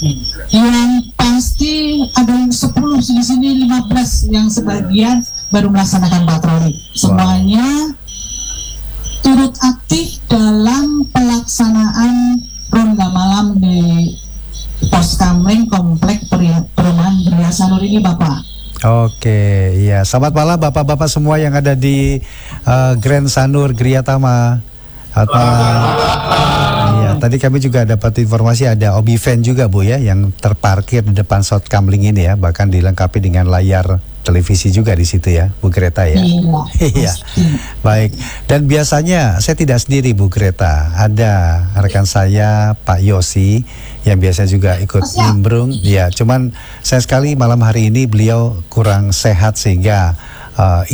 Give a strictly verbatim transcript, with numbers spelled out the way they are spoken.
Yang pasti ada yang sepuluh di sini, lima belas yang sebagian baru melaksanakan patroli. Semuanya turut aktif dalam pelaksanaan ronda malam di Pos Kamling Komplek Perumahan Gria Sanur ini, Bapak. Oke, iya. Selamat malam Bapak-bapak semua yang ada di uh, Grand Sanur Gria Tama. Atau iya, tadi kami juga dapat informasi ada obi van juga Bu ya yang terparkir di depan South Kamling ini ya, bahkan dilengkapi dengan layar televisi juga di situ ya, Bu Greta ya. Iya. Baik. Dan biasanya saya tidak sendiri Bu Greta, ada rekan saya Pak Yosi yang biasa juga ikut nimbrung. Ya, cuman saya sekali malam hari ini beliau kurang sehat sehingga uh,